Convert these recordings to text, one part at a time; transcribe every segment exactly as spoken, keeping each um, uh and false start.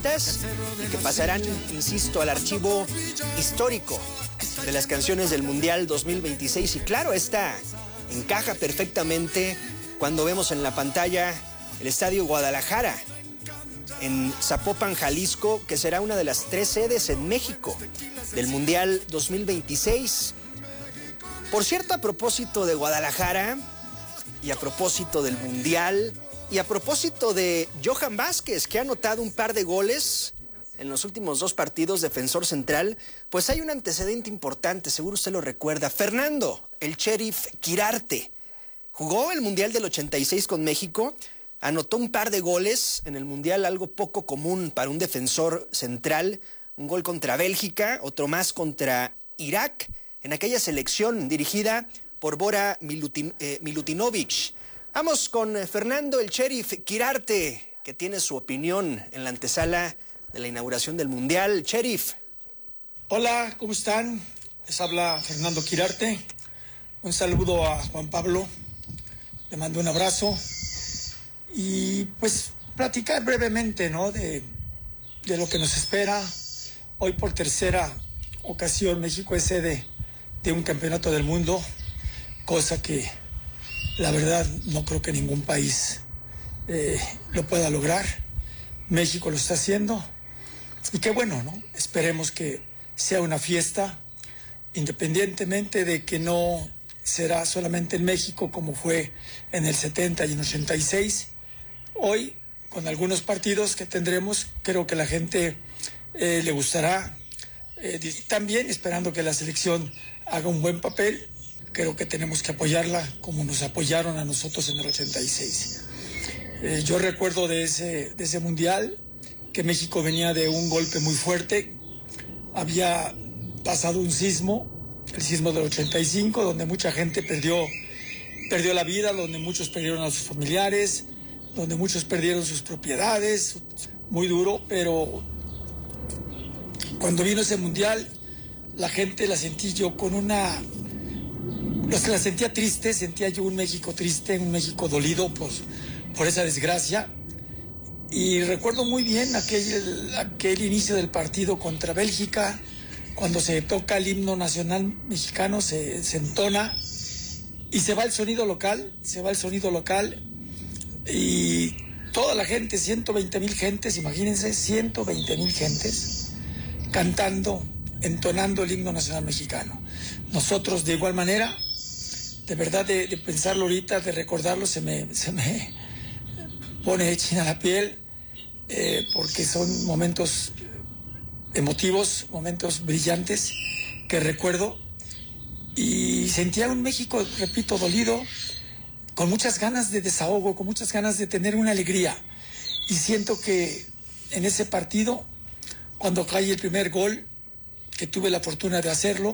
y que pasarán, insisto, al archivo histórico de las canciones del Mundial dos mil veintiséis. Y claro, esta encaja perfectamente cuando vemos en la pantalla el Estadio Guadalajara en Zapopan, Jalisco, que será una de las tres sedes en México del Mundial dos mil veintiséis. Por cierto, a propósito de Guadalajara y a propósito del Mundial y a propósito de Johan Vázquez, que ha anotado un par de goles en los últimos dos partidos, defensor central, pues hay un antecedente importante, seguro usted lo recuerda. Fernando, el Sheriff Quirarte, jugó el Mundial del ochenta y seis con México, anotó un par de goles en el Mundial, algo poco común para un defensor central, un gol contra Bélgica, otro más contra Irak, en aquella selección dirigida por Bora Milutin, eh, Milutinovic. Vamos con Fernando, el Sheriff Quirarte, que tiene su opinión en la antesala de la inauguración del Mundial. Sheriff. Hola, ¿cómo están? Les habla Fernando Quirarte. Un saludo a Juan Pablo. Le mando un abrazo. Y pues platicar brevemente, ¿no? De, de lo que nos espera. Hoy por tercera ocasión México es sede de un campeonato del mundo, cosa que la verdad no creo que ningún país eh, lo pueda lograr. México lo está haciendo y qué bueno, ¿no? Esperemos que sea una fiesta, independientemente de que no será solamente en México como fue en el setenta y en ochenta y seis. Hoy, con algunos partidos que tendremos, creo que la gente eh, le gustará. Eh, también esperando que la selección haga un buen papel. Creo que tenemos que apoyarla como nos apoyaron a nosotros en el ochenta y seis. Eh, yo recuerdo de ese, de ese mundial que México venía de un golpe muy fuerte. Había pasado un sismo, el sismo del ochenta y cinco, donde mucha gente perdió, perdió la vida, donde muchos perdieron a sus familiares, donde muchos perdieron sus propiedades. Muy duro, pero cuando vino ese mundial, la gente la sentí yo con una... Los que la sentía triste, sentía yo un México triste, un México dolido por, por esa desgracia. Y recuerdo muy bien aquel, aquel inicio del partido contra Bélgica, cuando se toca el himno nacional mexicano, se, se entona y se va el sonido local, se va el sonido local y toda la gente, ciento veinte mil gentes, imagínense, ciento veinte mil gentes cantando, entonando el himno nacional mexicano. Nosotros de igual manera, de verdad de, de pensarlo ahorita, de recordarlo, se me, se me pone china la piel, eh, porque son momentos emotivos, momentos brillantes que recuerdo. Y sentía un México, repito, dolido, con muchas ganas de desahogo, con muchas ganas de tener una alegría. Y siento que en ese partido, cuando cae el primer gol, que tuve la fortuna de hacerlo,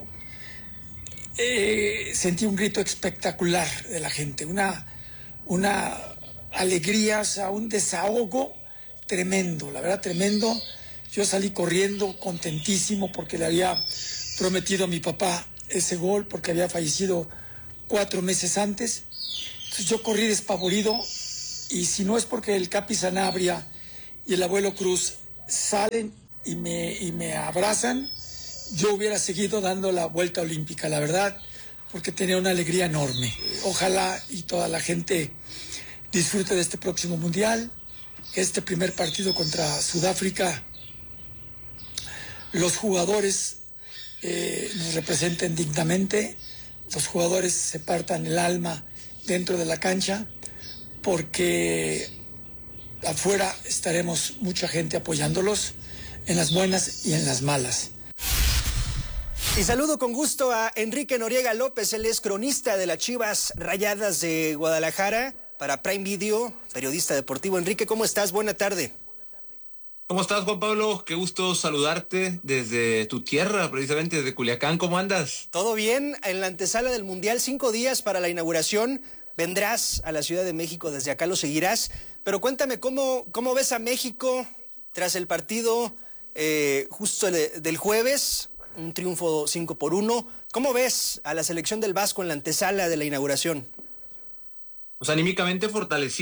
eh, sentí un grito espectacular de la gente, una, una alegría, o sea, un desahogo tremendo, la verdad tremendo. Yo salí corriendo, contentísimo, porque le había prometido a mi papá ese gol, porque había fallecido cuatro meses antes. Entonces yo corrí despavorido, y si no es porque el Capi Sanabria y el abuelo Cruz salen y me, y me abrazan, yo hubiera seguido dando la vuelta olímpica, la verdad, porque tenía una alegría enorme. Ojalá y toda la gente disfrute de este próximo mundial, que este primer partido contra Sudáfrica, los jugadores eh, nos representen dignamente, los jugadores se partan el alma dentro de la cancha, porque afuera estaremos mucha gente apoyándolos en las buenas y en las malas. Y saludo con gusto a Enrique Noriega López, él es cronista de las Chivas Rayadas de Guadalajara para Prime Video, periodista deportivo. Enrique, ¿cómo estás? Buena tarde. ¿Cómo estás, Juan Pablo? Qué gusto saludarte desde tu tierra, precisamente desde Culiacán. ¿Cómo andas? Todo bien, en la antesala del Mundial, cinco días para la inauguración. Vendrás a la Ciudad de México, desde acá lo seguirás. Pero cuéntame, ¿cómo, cómo ves a México tras el partido eh, justo de, del jueves? Un triunfo cinco por uno. ¿Cómo ves a la selección del Vasco en la antesala de la inauguración? Pues anímicamente fortalecido.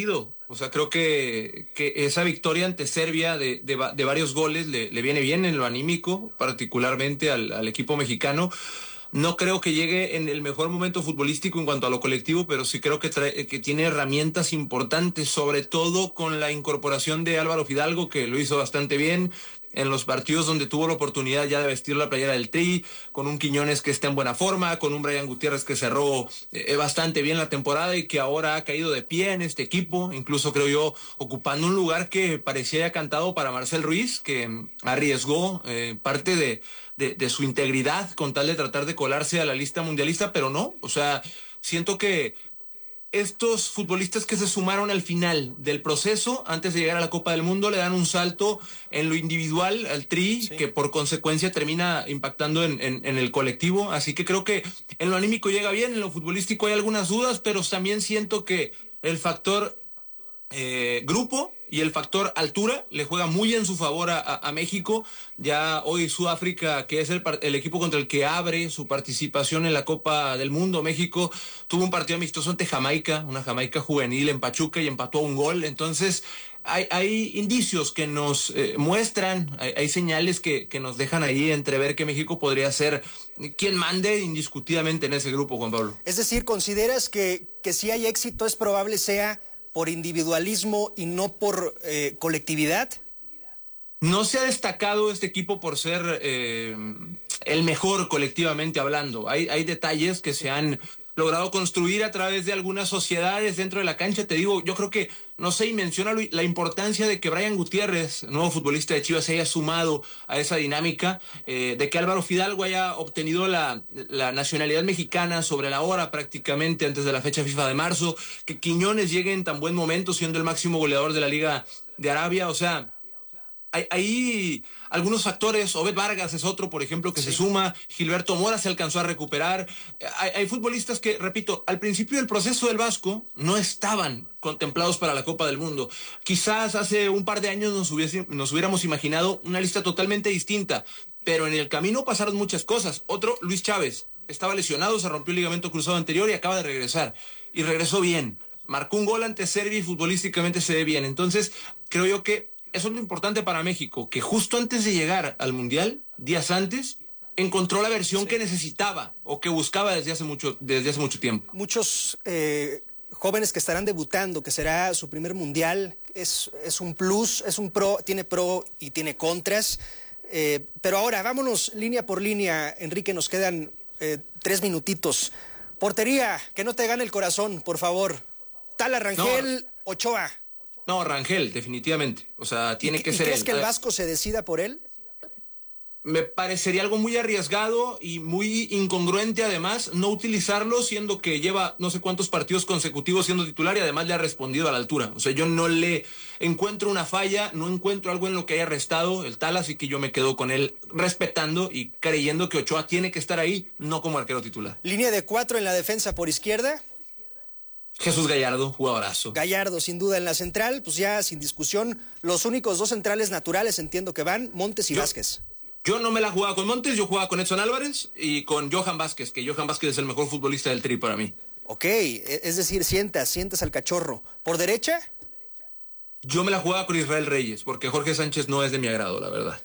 O sea, creo que, que esa victoria ante Serbia de, de, de varios goles le, le viene bien en lo anímico, particularmente al, al equipo mexicano. No creo que llegue en el mejor momento futbolístico en cuanto a lo colectivo, pero sí creo que, trae, que tiene herramientas importantes, sobre todo con la incorporación de Álvaro Fidalgo, que lo hizo bastante bien en los partidos donde tuvo la oportunidad ya de vestir la playera del Tri, con un Quiñones que está en buena forma, con un Brian Gutiérrez que cerró eh, bastante bien la temporada y que ahora ha caído de pie en este equipo, incluso creo yo ocupando un lugar que parecía ya cantado para Marcel Ruiz, que arriesgó eh, parte de, de, de su integridad con tal de tratar de colarse a la lista mundialista, pero no, o sea, siento que estos futbolistas que se sumaron al final del proceso, antes de llegar a la Copa del Mundo, le dan un salto en lo individual al Tri, sí, que por consecuencia termina impactando en, en, en el colectivo. Así que creo que en lo anímico llega bien, en lo futbolístico hay algunas dudas, pero también siento que el factor eh, grupo y el factor altura le juega muy en su favor a, a, a México. Ya hoy Sudáfrica, que es el, el equipo contra el que abre su participación en la Copa del Mundo, México tuvo un partido amistoso ante Jamaica, una Jamaica juvenil en Pachuca, y empató un gol. Entonces hay, hay indicios que nos eh, muestran, hay, hay señales que, que nos dejan ahí entrever que México podría ser quien mande indiscutidamente en ese grupo, Juan Pablo. Es decir, ¿consideras que, que si hay éxito es probable sea por individualismo y no por eh, colectividad? No se ha destacado este equipo por ser eh, el mejor colectivamente hablando. Hay, hay detalles que se han logrado construir a través de algunas sociedades dentro de la cancha. Te digo, yo creo que, no sé, y menciona la importancia de que Brian Gutiérrez, nuevo futbolista de Chivas, se haya sumado a esa dinámica, eh, de que Álvaro Fidalgo haya obtenido la, la nacionalidad mexicana sobre la hora prácticamente antes de la fecha FIFA de marzo, que Quiñones llegue en tan buen momento siendo el máximo goleador de la Liga de Arabia. O sea, hay, hay algunos factores. Obed Vargas es otro, por ejemplo, que sí se suma. Gilberto Mora se alcanzó a recuperar. Hay, hay futbolistas que, repito, al principio del proceso del Vasco no estaban contemplados para la Copa del Mundo. Quizás hace un par de años nos, hubiese, nos hubiéramos imaginado una lista totalmente distinta, pero en el camino pasaron muchas cosas. Otro, Luis Chávez, estaba lesionado, se rompió el ligamento cruzado anterior y acaba de regresar. Y regresó bien. Marcó un gol ante Serbia y futbolísticamente se ve bien. Entonces, creo yo que eso es lo importante para México, que justo antes de llegar al Mundial, días antes, encontró la versión sí. que necesitaba o que buscaba desde hace mucho, desde hace mucho tiempo. Muchos eh, jóvenes que estarán debutando, que será su primer Mundial, es, es un plus, es un pro, tiene pro y tiene contras. Eh, pero ahora, vámonos línea por línea, Enrique, nos quedan eh, tres minutitos. Portería, que no te gane el corazón, por favor. Tala, Rangel, no. Ochoa. No, Rangel, definitivamente. O sea, tiene que ¿Y ser crees él. que el Vasco se decida por él? Me parecería algo muy arriesgado y muy incongruente, además, no utilizarlo, siendo que lleva no sé cuántos partidos consecutivos siendo titular y además le ha respondido a la altura. O sea, yo no le encuentro una falla, no encuentro algo en lo que haya restado el tal, así que yo me quedo con él respetando y creyendo que Ochoa tiene que estar ahí, no como arquero titular. Línea de cuatro en la defensa por izquierda. Jesús Gallardo, jugadorazo. Gallardo, sin duda, en la central, pues ya sin discusión, los únicos dos centrales naturales entiendo que van, Montes y yo, Vázquez. Yo no me la jugaba con Montes, yo jugaba con Edson Álvarez y con Johan Vázquez, que Johan Vázquez es el mejor futbolista del Tri para mí. Ok, es decir, sientas, sientas al cachorro. ¿Por derecha? Yo me la jugaba con Israel Reyes, porque Jorge Sánchez no es de mi agrado, la verdad.